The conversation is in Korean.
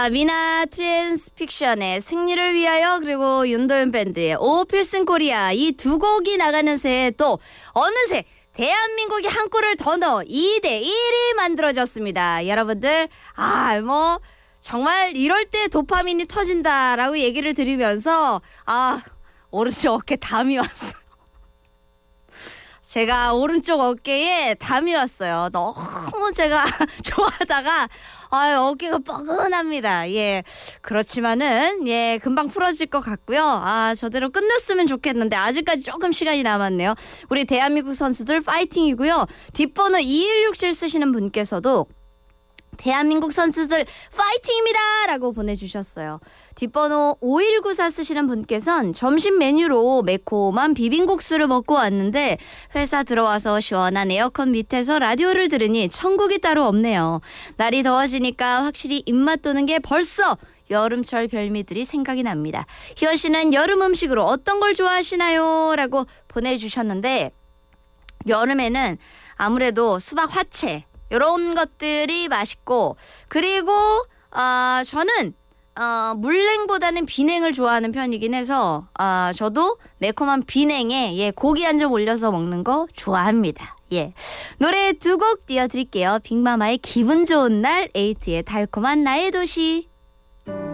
미나 트랜스픽션의 승리를 위하여 그리고 윤도현 밴드의 오 필승 코리아 이 두 곡이 나가는 새에 또 어느새 대한민국이 한 골을 더 넣어 2대1이 만들어졌습니다. 여러분들 정말 이럴 때 도파민이 터진다라고 얘기를 드리면서 오른쪽 어깨 담이 왔어. 제가 오른쪽 어깨에 담이 왔어요. 너무 제가 좋아하다가 어깨가 뻐근합니다. 예, 그렇지만은 금방 풀어질 것 같고요. 저대로 끝났으면 좋겠는데 아직까지 조금 시간이 남았네요. 우리 대한민국 선수들 파이팅이고요. 뒷번호 2167 쓰시는 분께서도 대한민국 선수들 파이팅입니다 라고 보내주셨어요. 뒷번호 5194 쓰시는 분께서는 점심 메뉴로 매콤한 비빔국수를 먹고 왔는데 회사 들어와서 시원한 에어컨 밑에서 라디오를 들으니 천국이 따로 없네요. 날이 더워지니까 확실히 입맛 도는 게 벌써 여름철 별미들이 생각이 납니다. 희원 씨는 여름 음식으로 어떤 걸 좋아하시나요? 라고 보내주셨는데 여름에는 아무래도 수박 화채 이런 것들이 맛있고 그리고 저는 물냉보다는 비냉을 좋아하는 편이긴 해서 저도 매콤한 비냉에 고기 한 점 올려서 먹는 거 좋아합니다. 예, 노래 두 곡 띄워드릴게요. 빅마마의 기분 좋은 날, 에이트의 달콤한 나의 도시.